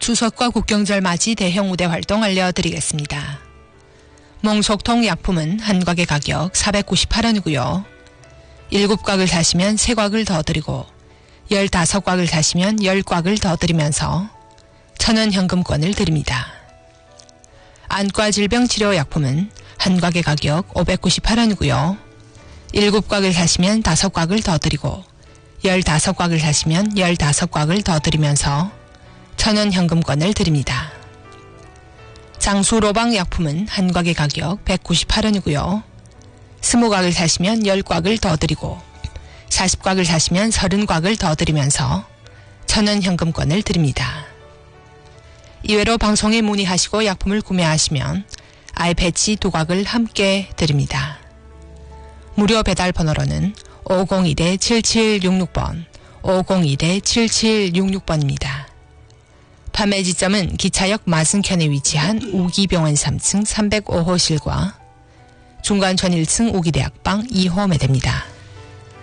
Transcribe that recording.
추석과 국경절 맞이 대형 무대 활동 알려드리겠습니다. 몽속통 약품은 한 곽의 가격 498원이고요. 7곽을 사시면 3곽을 더 드리고 15곽을 사시면 10곽을 더 드리면서 1,000원 현금권을 드립니다. 안과 질병 치료 약품은 한 곽의 가격 598원이고요. 7곽을 사시면 5곽을 더 드리고 15곽을 사시면 15곽을 더 드리면서 1,000원 현금권을 드립니다. 장수로방 약품은 한 곽의 가격 198원이고요. 20곽을 사시면 10곽을 더 드리고 40곽을 사시면 30곽을 더 드리면서 1,000원 현금권을 드립니다. 이외로 방송에 문의하시고 약품을 구매하시면 아이패치 2곽을 함께 드립니다. 무료 배달 번호로는 502-7766번, 502-7766번입니다. 판매 지점은 기차역 마승켠에 위치한 우기병원 3층 305호실과 중간촌 1층 우기대학방 2호 매대입니다.